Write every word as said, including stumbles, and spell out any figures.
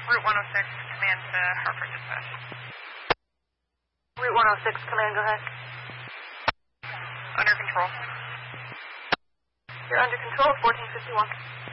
Route one oh six, command to Hartford Dispatch. Route one oh six, command, go ahead. Under control. You're under control, fourteen fifty-one.